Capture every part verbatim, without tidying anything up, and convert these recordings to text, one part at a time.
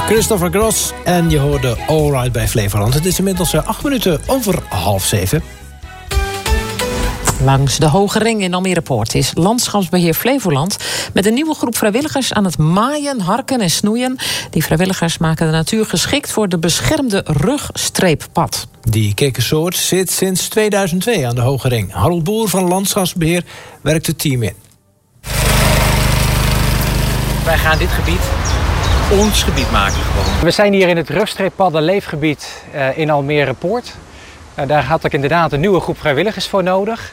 Christopher Cross en je hoorde All Right bij Flevoland. Het is inmiddels acht minuten over half zeven. Langs de Hoge Ring in Almere Poort is Landschapsbeheer Flevoland met een nieuwe groep vrijwilligers aan het maaien, harken en snoeien. Die vrijwilligers maken de natuur geschikt voor de beschermde rugstreeppad. Die kikkersoort zit sinds tweeduizend twee aan de Hoge Ring. Harold Boer van Landschapsbeheer werkt het team in. Wij gaan dit gebied ons gebied maken gewoon. We zijn hier in het rugstreeppaddenleefgebied uh, in Almere Poort. Uh, daar had ik inderdaad een nieuwe groep vrijwilligers voor nodig.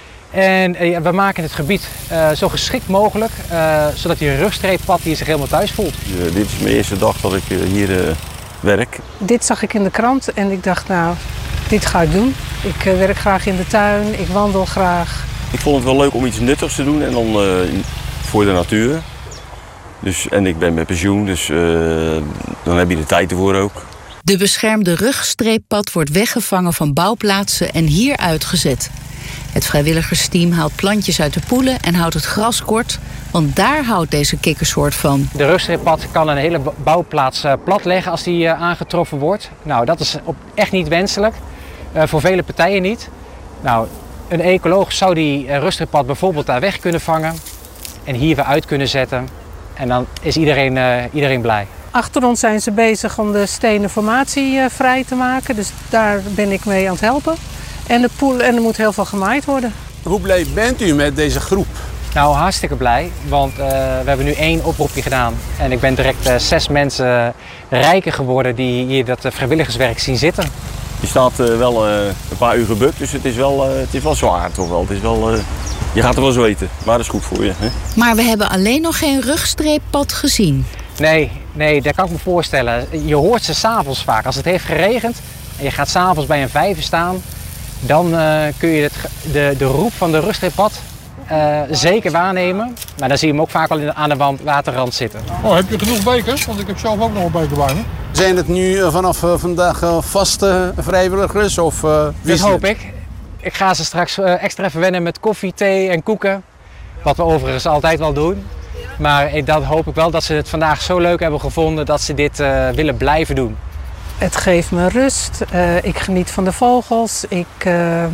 En uh, we maken het gebied uh, zo geschikt mogelijk, uh, zodat die rugstreeppad hier zich helemaal thuis voelt. Uh, dit is mijn eerste dag dat ik uh, hier uh, werk. Dit zag ik in de krant en ik dacht, nou, dit ga ik doen. Ik uh, werk graag in de tuin, ik wandel graag. Ik vond het wel leuk om iets nuttigs te doen en dan uh, voor de natuur. Dus, en ik ben met pensioen, dus uh, dan heb je de tijd ervoor ook. De beschermde rugstreeppad wordt weggevangen van bouwplaatsen en hier uitgezet. Het vrijwilligersteam haalt plantjes uit de poelen en houdt het gras kort, want daar houdt deze kikkersoort van. De rugstreeppad kan een hele bouwplaats uh, platleggen als die uh, aangetroffen wordt. Nou, dat is op, echt niet wenselijk, uh, voor vele partijen niet. Nou, een ecoloog zou die uh, rugstreeppad bijvoorbeeld daar weg kunnen vangen en hier weer uit kunnen zetten. En dan is iedereen, uh, iedereen blij. Achter ons zijn ze bezig om de stenen formatie uh, vrij te maken. Dus daar ben ik mee aan het helpen. En, de poel, en er moet heel veel gemaaid worden. Hoe blij bent u met deze groep? Nou, hartstikke blij. Want uh, we hebben nu één oproepje gedaan. En ik ben direct uh, zes mensen rijker geworden die hier dat uh, vrijwilligerswerk zien zitten. Je staat uh, wel uh, een paar uur gebukt, dus het is wel, uh, het is wel zwaar toch wel. Het is wel uh, je gaat er wel zweten, maar dat is goed voor je. Hè? Maar we hebben alleen nog geen rugstreeppad gezien. Nee, nee, dat kan ik me voorstellen. Je hoort ze 's avonds vaak. Als het heeft geregend en je gaat 's avonds bij een vijver staan, dan uh, kun je het, de, de roep van de rugstreeppad uh, zeker waarnemen. Maar dan zie je hem ook vaak al in de, aan de wand, waterrand zitten. Oh, heb je genoeg bekers? Want ik heb zelf ook nog een beker bij me. Zijn het nu uh, vanaf uh, vandaag uh, vaste vrijwilligers? Of, uh, dat hoop ik. Ik ga ze straks uh, extra verwennen met koffie, thee en koeken. Wat we overigens altijd wel doen. Maar dat hoop ik wel dat ze het vandaag zo leuk hebben gevonden dat ze dit uh, willen blijven doen. Het geeft me rust. Uh, ik geniet van de vogels. Ik, uh,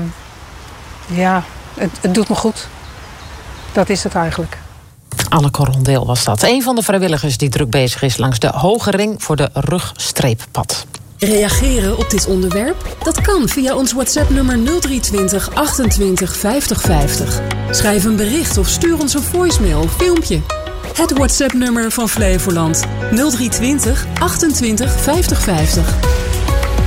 ja, het, het doet me goed. Dat is het eigenlijk. Anneke Rondeel was dat. Een van de vrijwilligers die druk bezig is langs de Hoge Ring voor de rugstreeppad. Reageren op dit onderwerp? Dat kan via ons WhatsApp-nummer nul drie twintig achtentwintig vijftig vijftig. Schrijf een bericht of stuur ons een voicemail of filmpje. Het WhatsApp-nummer van Flevoland nul drie twintig achtentwintig vijftig vijftig.